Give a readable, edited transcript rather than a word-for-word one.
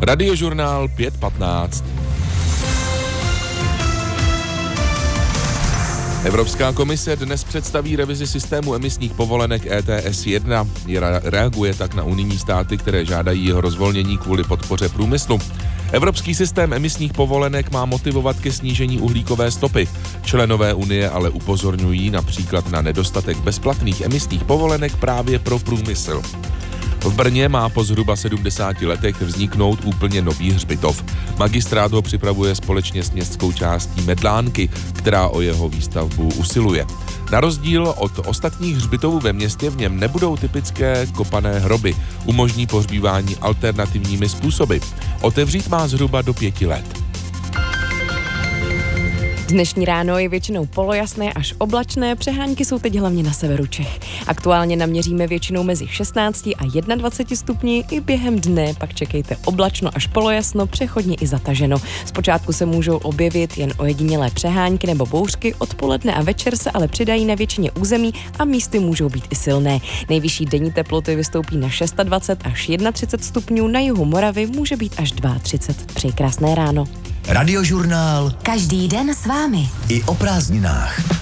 Radiožurnál 5.15. Evropská komise dnes představí revizi systému emisních povolenek ETS 1. Reaguje tak na unijní státy, které žádají jeho rozvolnění kvůli podpoře průmyslu. Evropský systém emisních povolenek má motivovat ke snížení uhlíkové stopy. Členové unie ale upozorňují například na nedostatek bezplatných emisních povolenek právě pro průmysl. V Brně má po zhruba 70 letech vzniknout úplně nový hřbitov. Magistrát ho připravuje společně s městskou částí Medlánky, která o jeho výstavbu usiluje. Na rozdíl od ostatních hřbitovů ve městě v něm nebudou typické kopané hroby. Umožní pohřbívání alternativními způsoby. Otevřít má zhruba do 5 let. Dnešní ráno je většinou polojasné až oblačné, přehánky jsou teď hlavně na severu Čech. Aktuálně naměříme většinou mezi 16 a 21 stupni, i během dne pak čekejte oblačno až polojasno, přechodně i zataženo. Zpočátku se můžou objevit jen ojedinělé přehánky nebo bouřky, odpoledne a večer se ale přidají na většině území a místy můžou být i silné. Nejvyšší denní teploty vystoupí na 26 až 31 stupňů, na jihu Moravy může být až 32. Přeji krásné ráno. Radiožurnál. Každý den s vámi. I o prázdninách.